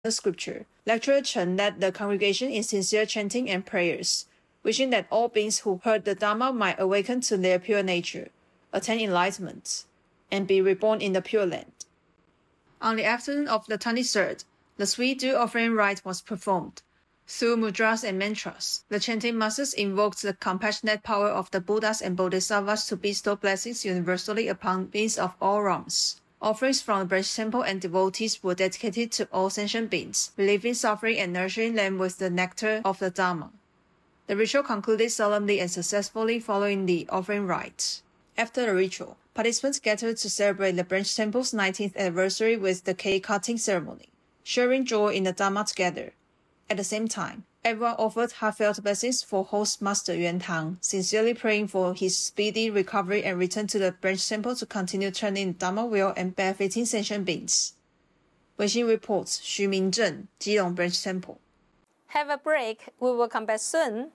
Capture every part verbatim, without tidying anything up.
the scripture. Lecturer Chen led the congregation in sincere chanting and prayers, wishing that all beings who heard the Dharma might awaken to their pure nature, attain enlightenment, and be reborn in the Pure Land. On the afternoon of the twenty-third, the sweet dew offering rite was performed. Through mudras and mantras, the chanting masters invoked the compassionate power of the Buddhas and Bodhisattvas to bestow blessings universally upon beings of all realms. Offerings from the branch temple and devotees were dedicated to all sentient beings, relieving suffering and nurturing them with the nectar of the Dharma. The ritual concluded solemnly and successfully following the offering rite. After the ritual, participants gathered to celebrate the branch temple's nineteenth anniversary with the cake cutting ceremony, sharing joy in the Dharma together. At the same time, everyone offered heartfelt blessings for host Master Yuan Tang, sincerely praying for his speedy recovery and return to the branch temple to continue turning the Dharma wheel and benefiting sentient beings. Weixin reports, Xu Mingzhen, Jilong Branch Temple. Have a break. We will come back soon.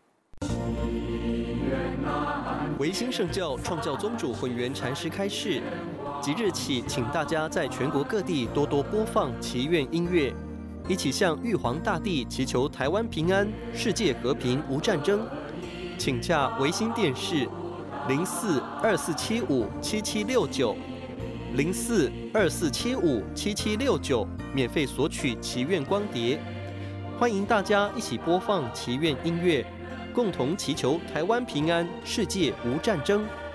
维新圣教创教宗主混元禅师开示，即日起，请大家在全国各地多多播放祈愿音乐，一起向玉皇大帝祈求台湾平安、世界和平无战争。请洽维新电视零四二四七五七七六九零四二四七五七七六九，免费索取祈愿光碟。欢迎大家一起播放祈愿音乐，共同祈求台湾平安、世界无战争。